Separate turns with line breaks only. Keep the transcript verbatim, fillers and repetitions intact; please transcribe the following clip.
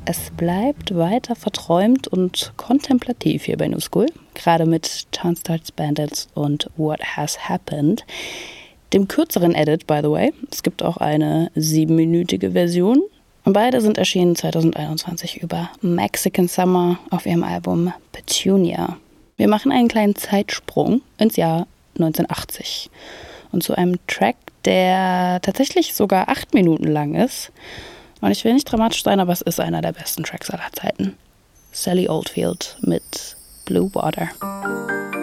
Es bleibt weiter verträumt und kontemplativ hier bei New School, gerade mit Turnstiles Bandits und What Has Happened. Dem kürzeren Edit, by the way. Es gibt auch eine siebenminütige Version. Und beide sind erschienen zwanzig einundzwanzig über Mexican Summer auf ihrem Album Petunia. Wir machen einen kleinen Zeitsprung ins Jahr neunzehnhundertachtzig und zu einem Track, der tatsächlich sogar acht Minuten lang ist. Und ich will nicht dramatisch sein, aber es ist einer der besten Tracks aller Zeiten. Sally Oldfield mit Blue Water.